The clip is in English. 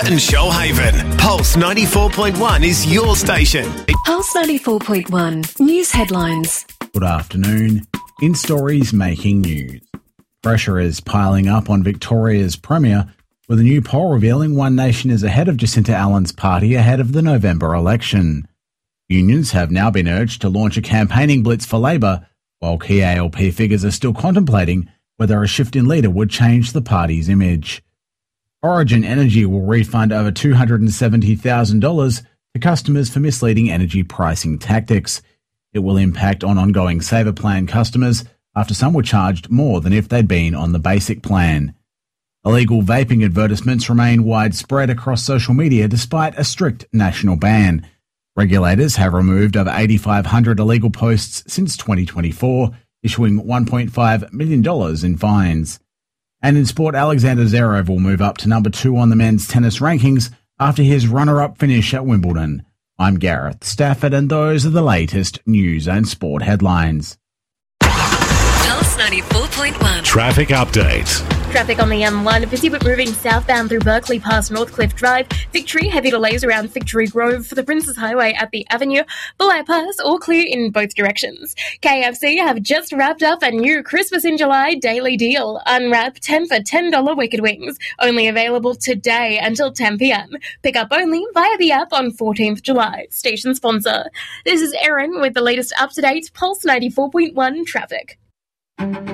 Toowoomba and Shoalhaven. Pulse 94.1 is your station. Pulse 94.1 News headlines. Good afternoon. In stories making news. Pressure is piling up on Victoria's Premier, with a new poll revealing One Nation is ahead of Jacinta Allen's party ahead of the November election. Unions have now been urged to launch a campaigning blitz for Labor, while key ALP figures are still contemplating whether a shift in leader would change the party's image. Origin Energy will refund over $270,000 to customers for misleading energy pricing tactics. It will impact on ongoing Saver Plan customers after some were charged more than if they'd been on the basic plan. Illegal vaping advertisements remain widespread across social media despite a strict national ban. Regulators have removed over 8,500 illegal posts since 2024, issuing $1.5 million in fines. And in sport, Alexander Zverev will move up to number 2 on the men's tennis rankings after his runner-up finish at Wimbledon. I'm Gareth Stafford, and those are the latest news and sport headlines. Pulse 94.1 Traffic update. Traffic on the M1, busy but moving southbound through Berkeley past Northcliffe Drive. Victory, heavy delays around Victory Grove for the Princes Highway at the Avenue. Bulli Pass, all clear in both directions. KFC have just wrapped up a new Christmas in July daily deal. Unwrap 10 for $10 Wicked Wings. Only available today until 10 p.m. Pick up only via the app on 14th July. Station sponsor. This is Erin with the latest up-to-date Pulse 94.1 traffic.